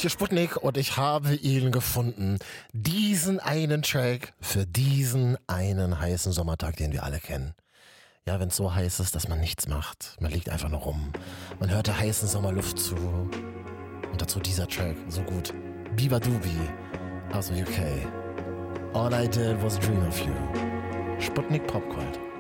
hier Sputnik und ich habe ihn gefunden. Diesen einen Track für diesen einen heißen Sommertag, den wir alle kennen. Ja, wenn es so heiß ist, dass man nichts macht. Man liegt einfach nur rum. Man hört der heißen Sommerluft zu. Und dazu dieser Track, so gut. Biba Dubi aus dem UK. All I did was dream of you. Sputnik Popgold.